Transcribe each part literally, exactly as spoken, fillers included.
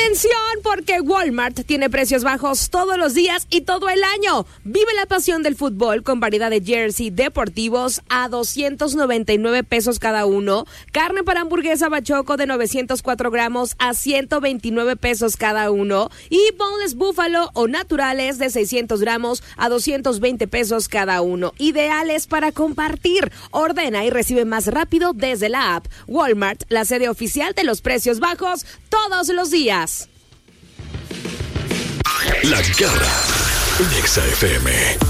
¡Atención! Porque Walmart tiene precios bajos todos los días y todo el año. Vive la pasión del fútbol con variedad de jersey deportivos a doscientos noventa y nueve pesos cada uno. Carne para hamburguesa bachoco de novecientos cuatro gramos a ciento veintinueve pesos cada uno. Y boneless búfalo o naturales de seiscientos gramos a doscientos veinte pesos cada uno. Ideales para compartir. Ordena y recibe más rápido desde la app. Walmart, la sede oficial de los precios bajos todos los días. La Garra en Exa F M.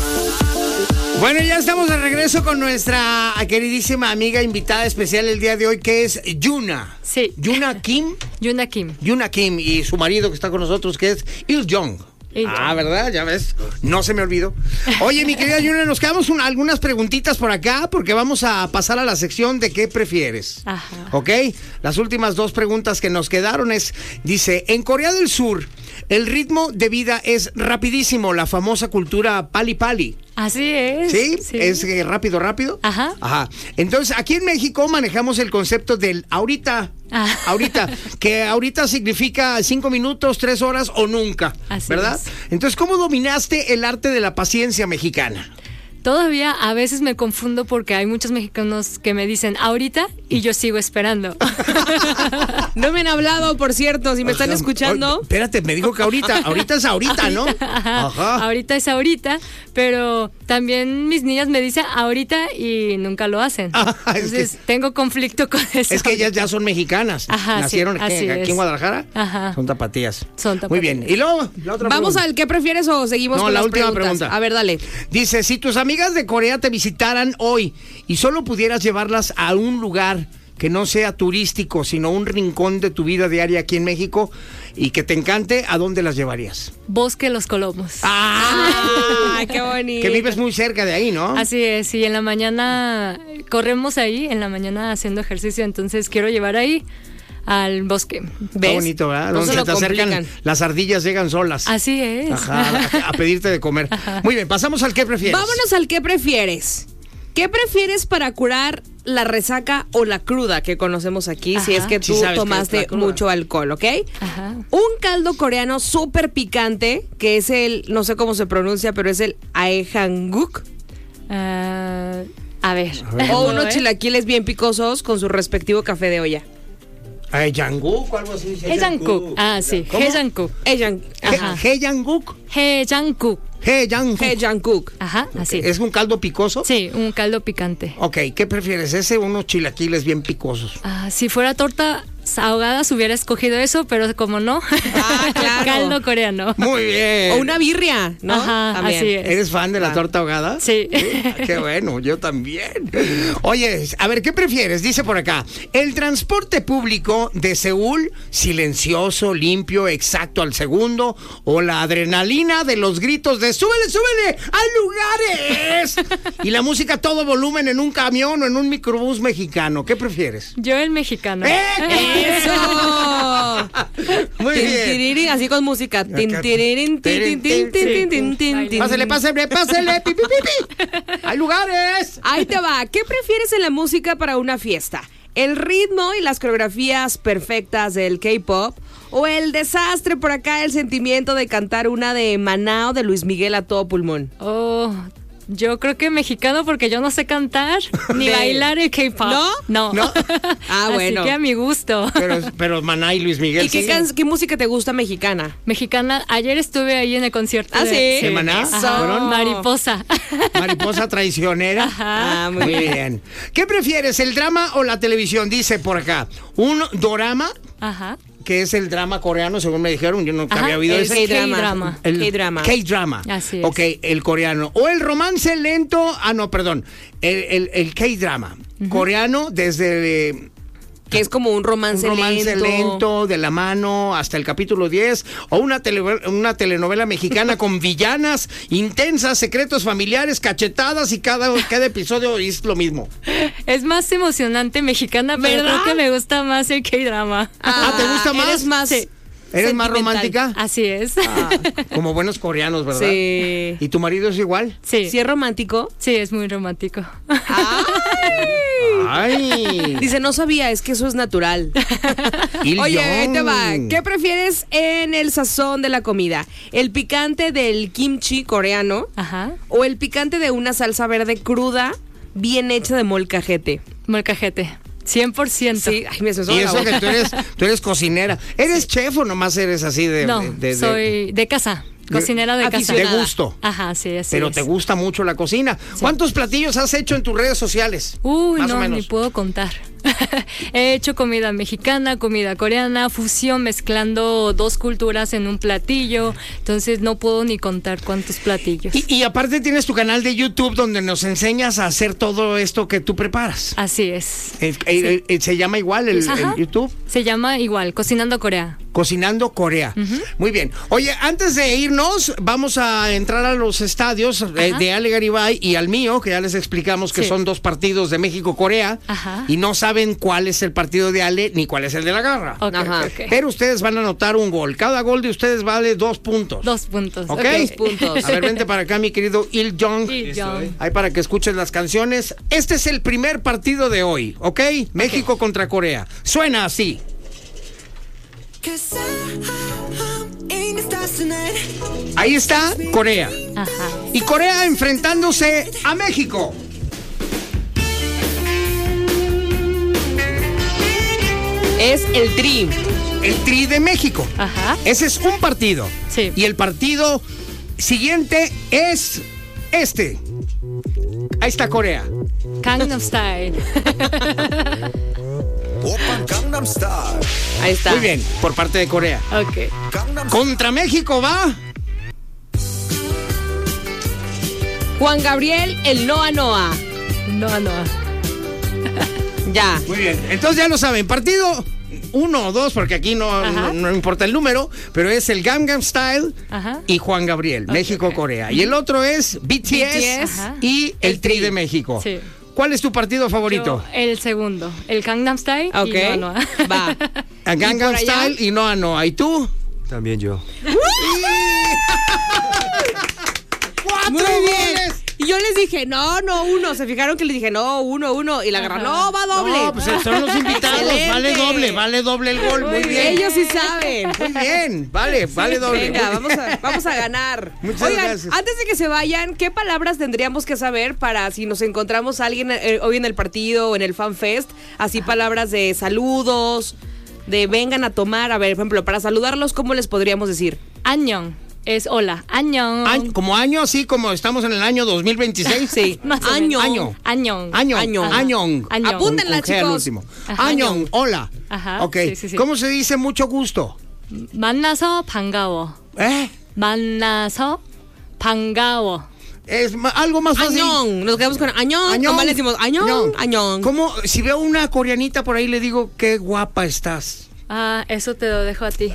Bueno, ya estamos de regreso con nuestra queridísima amiga invitada especial el día de hoy, que es Yuna. Sí. Yuna Kim. Yuna Kim. Yuna Kim y su marido que está con nosotros, que es Il Jong. Ah, ¿verdad? Ya ves, no se me olvidó. Oye, mi querida Yuna, nos quedamos un, algunas preguntitas por acá porque vamos a pasar a la sección de ¿qué prefieres? Ajá. ¿Ok? Las últimas dos preguntas que nos quedaron es, dice, en Corea del Sur, el ritmo de vida es rapidísimo, la famosa cultura pali pali. Así es. ¿Sí? Sí. Es eh, rápido, rápido. Ajá. Ajá. Entonces, aquí en México manejamos el concepto del ahorita. Ah. Ahorita, que ahorita significa cinco minutos, tres horas o nunca, Así ¿verdad? es. Entonces, ¿cómo dominaste el arte de la paciencia mexicana? Todavía a veces me confundo porque hay muchos mexicanos que me dicen ahorita y yo sigo esperando. No me han hablado, por cierto, si me están escuchando. Oh, espérate, me dijo que ahorita, ahorita es ahorita, ¿no? Ajá. Ajá. Ahorita es ahorita, pero también mis niñas me dicen ahorita y nunca lo hacen. Ah, es Entonces que- tengo conflicto con eso. Es que ellas ya son mexicanas. Ajá, Nacieron sí, aquí, así aquí es. en Guadalajara. Ajá. Son tapatías. Son tapatías. Muy bien. Y luego, la otra Vamos pregunta. al ¿qué prefieres o seguimos No, con la las última preguntas? pregunta. A ver, dale. Dice, si tus amigas de Corea te visitaran hoy y solo pudieras llevarlas a un lugar que no sea turístico, sino un rincón de tu vida diaria aquí en México y que te encante, ¿a dónde las llevarías? Bosque Los Colomos. ¡Ah! ¡Qué bonito! Que vives muy cerca de ahí, ¿no? Así es, y en la mañana corremos ahí, en la mañana haciendo ejercicio, entonces quiero llevar ahí al bosque. Está ¿Ves? bonito, ¿verdad? No Donde se se lo te acercan, complican. las ardillas llegan solas. Así es. Ajá, a pedirte de comer. Muy bien, pasamos al ¿qué prefieres? Vámonos al ¿qué prefieres? ¿Qué prefieres para curar la resaca o la cruda que conocemos aquí, si Ajá. es que Sí tú sabes que es tomaste la cruda. mucho alcohol, ¿ok? Ajá. Un caldo coreano súper picante, que es el, no sé cómo se pronuncia, pero es el aehanguk. Ah, a ver. O ¿Puedo unos ver? chilaquiles bien picosos con su respectivo café de olla. Ay, Janguk o algo así. Hejangguk. Ah, sí. ¿Cómo? Hejangguk. Ejang- Ajá. He Janguk. Hejangguk. He Janguk. Ejanguk. Ajá, así. ¿Es un caldo picoso? Sí, un caldo picante. Ok, ¿qué prefieres? ¿Ese o unos chilaquiles bien picosos? Ah, si fuera torta ahogada, se hubiera escogido eso, pero como no, Ah, claro. caldo coreano. Muy bien. O una birria, ¿no? Ajá, También. así es. ¿Eres fan de la Ah. torta ahogada? Sí. Qué bueno, yo también. Oye, a ver, ¿qué prefieres? Dice por acá, el transporte público de Seúl, silencioso, limpio, exacto al segundo, o la adrenalina de los gritos de ¡súbele, súbele! ¡Hay lugares! Y la música a todo volumen en un camión o en un microbús mexicano. ¿Qué prefieres? Yo el mexicano. ¡Eh! ¡Eso! Muy Tin, bien. tirirín, así con música. Tin, tirirín, tin, tin, tin, tin, tin, tin, tin. Pásale, pásale, pásale, pi, pi, pi, pi. ¡Hay lugares! Ahí te va. ¿Qué prefieres en la música para una fiesta? ¿El ritmo y las coreografías perfectas del K-pop? ¿O el desastre por acá, el sentimiento de cantar una de Maná o de Luis Miguel a todo pulmón? Oh, yo creo que mexicano porque yo no sé cantar ni De- bailar el K-pop. ¿No? No. ¿No? Ah, bueno. Así que a mi gusto. Pero, pero Maná y Luis Miguel. ¿Y qué, sí. can- qué música te gusta mexicana? Mexicana, ayer estuve ahí en el concierto. ¿Ah, de, sí? ¿De Maná? Eso. Ajá, ¿Fueron? Mariposa. Mariposa traicionera. Ah, muy Muy bien. bien. ¿Qué prefieres, el drama o la televisión? Dice por acá. Un dorama, Ajá. que es el drama coreano, según me dijeron. Yo nunca Ajá, había oído el ese. K-drama. El K-drama. K-drama. Así es. Ok, el coreano. O el romance lento. Ah, no, perdón. El, el, el K-drama. Coreano desde... eh, Que es como un romance, un romance lento. lento. de la mano, hasta el capítulo diez, o una, tele, una telenovela mexicana con villanas intensas, secretos familiares, cachetadas, y cada, cada episodio es lo mismo. Es más emocionante mexicana, pero ¿Verdad? creo que me gusta más el K-drama. Ah, ¿te gusta más? Eres más Sí. ¿Eres más sentimental. romántica? Así es. Ah, como buenos coreanos, ¿verdad? Sí. ¿Y tu marido es igual? Sí. ¿Sí es romántico? Sí, es muy romántico. Ay. Dice, no sabía, es que eso es natural. Il Oye, ahí te va. Jong. ¿Qué prefieres en el sazón de la comida? ¿El picante del kimchi coreano Ajá. o el picante de una salsa verde cruda bien hecha de molcajete? Molcajete. cien por ciento. Sí, ay, me suena Y la eso boca. que tú eres, tú eres cocinera. ¿Eres chef o nomás eres así de... No, de- de- de- soy de casa. Cocinera de casa. Aficionada. de gusto? Ajá, sí, así Pero es. te gusta mucho la cocina. ¿Cuántos platillos has hecho en tus redes sociales? Uy, Más o no, menos. ni puedo contar. He hecho comida mexicana, comida coreana, fusión mezclando dos culturas en un platillo. Entonces no puedo ni contar cuántos platillos. Y, y aparte tienes tu canal de YouTube donde nos enseñas a hacer todo esto que tú preparas. Así es. Eh, eh, eh, se llama igual el, Ajá. el YouTube. Se llama igual, Cocinando Corea. Cocinando Corea. Muy bien. Oye, antes de irnos, vamos a entrar a los estadios eh, Ajá. de Ale Garibay y al mío, que ya les explicamos que Sí. son dos partidos de México-Corea. Ajá. Y no saben cuál es el partido de Ale ni cuál es el de la Garra. Ok, Ajá. ok, ok. Pero ustedes van a anotar un gol. Cada gol de ustedes vale dos puntos. Dos puntos. ¿Ok? Dos puntos. A ver, vente para acá, mi querido Il Jong. Y John. Ahí para que escuches las canciones. Este es el primer partido de hoy, ¿ok? México contra Corea. Suena así. Ahí está Corea. Ajá. Y Corea enfrentándose a México. Es el Tri. El Tri de México. Ajá. Ese es un partido. Sí. Y el partido siguiente es este. Ahí está Corea. Gangnam Style. 오빤 강남 스타일 Ahí está. Muy bien, por parte de Corea. Ok. 강남 Contra México va. Juan Gabriel, el Noa Noa. No, no. Ya. Muy bien. Entonces ya lo saben. Partido uno o dos, porque aquí no, Ajá. no, no importa el número, pero es el Gangnam Style Ajá. y Juan Gabriel, México-Corea. Y el otro es B T S, B T S. Ajá. y el, El Tri Tri. de México. Sí. ¿Cuál es tu partido favorito? Yo, el segundo. El Gangnam Style. Ok. Y no, no. Va. A Gangnam por allá? Style y Noa Noa. ¿Y tú? también yo ¡Cuatro Muy bien. goles! Y yo les dije, no, no, uno. Se fijaron que les dije, no, uno, uno. Y la agarra, no, va doble. No, pues son los invitados. Excelente. Vale doble, vale doble el gol. Muy bien. Ellos sí saben. Muy bien. Vale, vale doble. Venga, Muy vamos a, vamos a ganar. Muchas Oigan, gracias. antes de que se vayan, ¿qué palabras tendríamos que saber para si nos encontramos a alguien eh, hoy en el partido o en el Fan Fest? Así palabras de saludos, de vengan a tomar. A ver, por ejemplo, para saludarlos, ¿cómo les podríamos decir? Añón. Es hola. Añón. Año- como año, así como estamos en el año dos mil veintiséis. Sí. Más o Año. menos. Año. Añón. Año, Año. año, Año. Apúntenla, Con G al chicos. último. Ajá. Año, hola. Ajá, Ok. sí, sí, sí. ¿Cómo se dice mucho gusto? 만나서 반가워. ¿Eh? 만나서 반가워. Es ma- algo más fácil. Añón. Nos quedamos con añón. Añón. Nomás le decimos añón, añón. ¿Cómo? Si veo una coreanita por ahí le digo, qué guapa estás. Ah, eso te lo dejo a ti.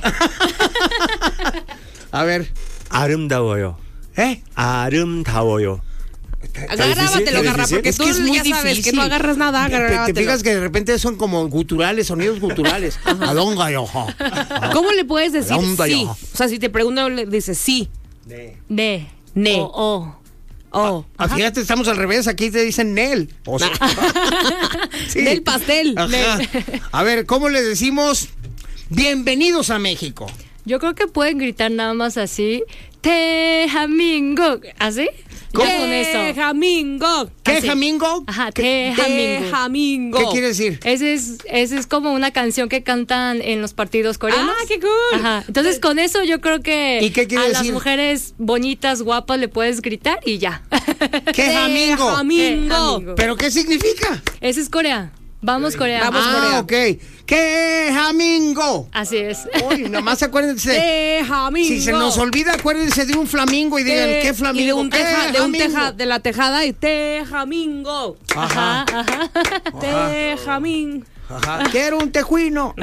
A ver. 아름다워요 ¿Eh? 아름다워요 Agárratelo, agarra, porque Es tú que es muy ya sabes difícil. que no agarras nada, Te- Te, agárratelo. fijas que de repente son como guturales, sonidos guturales. Alonga yo. ¿Cómo le puedes decir Onda sí? yo. O sea, si te preguntan, le dices sí. 네. 네. O, o. Oh. Ah, fíjate, estamos al revés. Aquí te dicen Nel. O sea, sí. Del pastel. Ajá. A ver, ¿cómo le decimos? Bienvenidos a México. Yo creo que pueden gritar nada más así. 대한민국. ¿Así? ¿Cómo? Ya con eso. Tejamingo. ¿Qué, Así. Jamingo? Ajá, 대한민국. Tejamingo. ¿Qué quiere decir? Ese es, ese es como una canción que cantan en los partidos coreanos. Ah, qué cool. Ajá. Entonces con eso yo creo que ¿Y qué quiere a decir? las mujeres bonitas, guapas le puedes gritar y ya. ¿Qué Jamingo? Tejamingo. Tejamingo. ¿Pero qué significa? Ese es Corea. Vamos Corea. Vamos, ah, Corea. ok. ¿Qué Jamingo? Así es. Uy, nomás acuérdense. Tejamingo. Si se nos olvida, acuérdense de un flamingo y digan, ¿qué flamingo? Y de un ¿Qué teja, de un jamingo? teja, de la tejada y tejamingo. Ajá, ajá. Tejamingo. Ajá. Quiero un tejuino.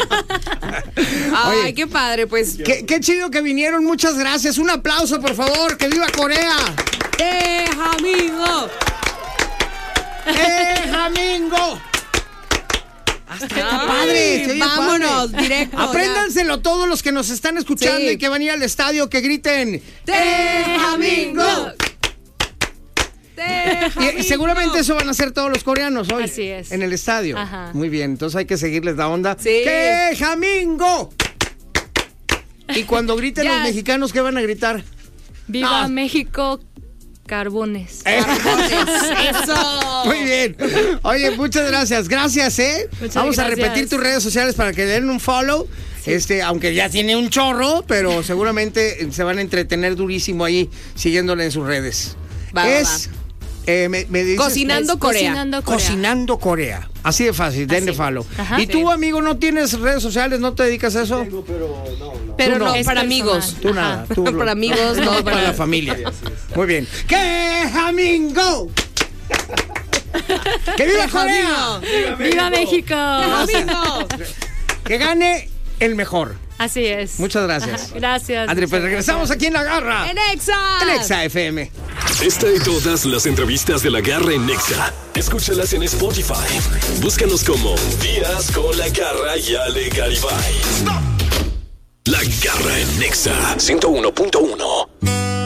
Ay, Oye. qué padre, pues. qué, qué chido que vinieron. Muchas gracias. Un aplauso, por favor. ¡Que viva Corea! Tejamingo. ¡Eh, Jamingo! Está padre, se oye vámonos, padre. directo. Apréndanselo todos los que nos están escuchando Sí. y que van a ir al estadio, que griten ¡Tejamingo! Y seguramente eso van a hacer todos los coreanos hoy. Así es. En el estadio. Ajá. Muy bien, entonces hay que seguirles la onda. Sí. ¡Tejamingo! Y cuando griten Ya. los mexicanos, ¿qué van a gritar? ¡Viva No. México! Carbones. ¡Eso! Muy bien. Oye, muchas gracias. Gracias, ¿eh? Muchas Vamos a gracias. repetir tus redes sociales para que le den un follow. Este, aunque ya tiene un chorro, pero seguramente se van a entretener durísimo ahí siguiéndole en sus redes. Va, va, es eh, me, me dices- Cocinando Es Corea. Cocinando Corea. Cocinando Corea. Así de fácil, denle Así. follow. Ajá. ¿Y tú, amigo, no tienes redes sociales? ¿No te dedicas a eso? Pero Tú no. no, Es para personal. amigos. Tú nada. Tú Para lo- amigos, no, para, para- la familia. Muy bien. ¡Que Jamingo! ¡Que viva Corea! ¡Viva México! ¡Amigo! Que gane el mejor. Así es. Muchas gracias. Ajá, gracias. André, pues Muchas regresamos aquí en La Garra. ¡En Exa! En Exa F M. Esta y todas las entrevistas de La Garra en Nexa. Escúchalas en Spotify. Búscanos como Días con La Garra y Ale Garibay. La Garra en Nexa ciento uno punto uno.